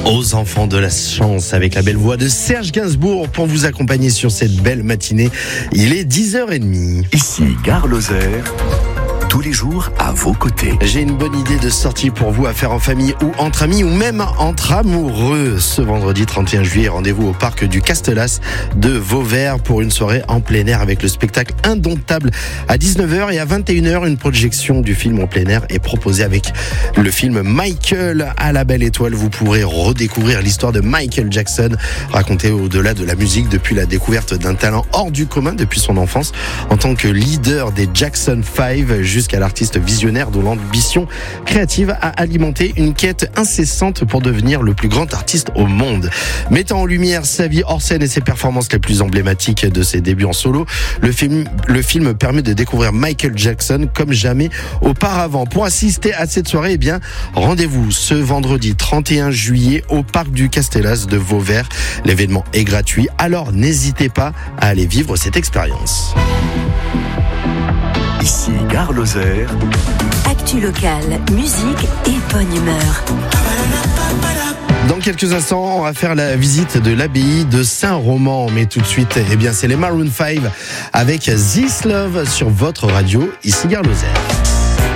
Aux enfants de la chance avec la belle voix de Serge Gainsbourg pour vous accompagner sur cette belle matinée. Il est 10h30. Ici Gare Lozère. Tous les jours à vos côtés. J'ai une bonne idée de sortie pour vous à faire en famille ou entre amis ou même entre amoureux. Ce vendredi 31 juillet, rendez-vous au parc du Castellas de Vauvert pour une soirée en plein air avec le spectacle Indomptable à 19h et à 21h. Une projection du film en plein air est proposée avec le film Michael à la belle étoile. Vous pourrez redécouvrir l'histoire de Michael Jackson, racontée au-delà de la musique depuis la découverte d'un talent hors du commun depuis son enfance en tant que leader des Jackson 5 jusqu'à l'artiste visionnaire dont l'ambition créative a alimenté une quête incessante pour devenir le plus grand artiste au monde. Mettant en lumière sa vie hors scène et ses performances les plus emblématiques de ses débuts en solo, le film permet de découvrir Michael Jackson comme jamais auparavant. Pour assister à cette soirée, eh bien, rendez-vous ce vendredi 31 juillet au parc du Castellas de Vauvert. L'événement est gratuit, alors n'hésitez pas à aller vivre cette expérience. Ici Gare Lozère. Actu locale, musique et bonne humeur. Dans quelques instants, on va faire la visite de l'abbaye de Saint-Roman. Mais tout de suite, eh bien, c'est les Maroon 5 avec This Love sur votre radio, ici Gare Lozère.